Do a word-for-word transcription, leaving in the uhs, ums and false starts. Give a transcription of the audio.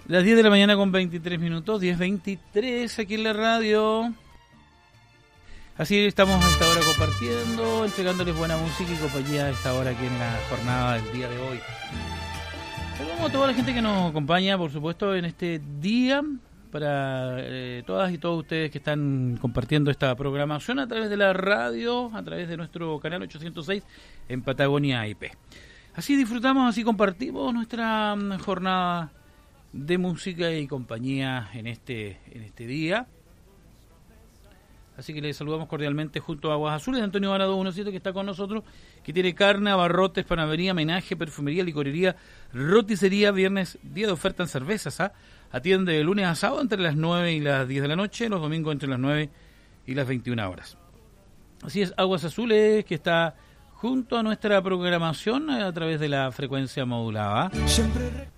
Las diez de la mañana con veintitrés minutos, diez veintitrés aquí en la radio. Así estamos a esta hora compartiendo, entregándoles buena música y compañía a esta hora aquí en la jornada del día de hoy. Saludamos a toda la gente que nos acompaña, por supuesto, en este día, para eh, todas y todos ustedes que están compartiendo esta programación a través de la radio, a través de nuestro canal ochocientos seis en Patagonia I P. Así disfrutamos, así compartimos nuestra jornada de música y compañía en este en este día. Así que les saludamos cordialmente junto a Aguas Azules, Antonio Vara dos diecisiete, que está con nosotros, que tiene carne, abarrotes, panadería, menaje, perfumería, licorería, roticería, viernes, día de oferta en cervezas, ¿ah? Atiende de lunes a sábado entre las nueve y las diez de la noche, los domingos entre las nueve y las veintiuna horas. Así es, Aguas Azules, que está junto a nuestra programación a través de la frecuencia modulada.